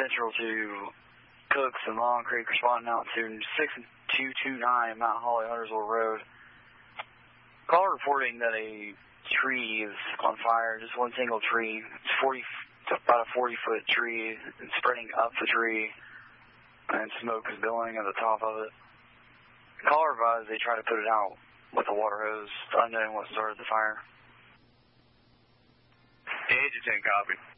Central to Cooks and Long Creek, responding out to 6229 Mount Holly, Huntersville Road. Call reporting that a tree is on fire, just one single tree. It's about a 40-foot tree and spreading up the tree, and smoke is billowing at the top of it. Caller advised they tried to put it out with a water hose, unknown what started the fire. Agent 10, copy.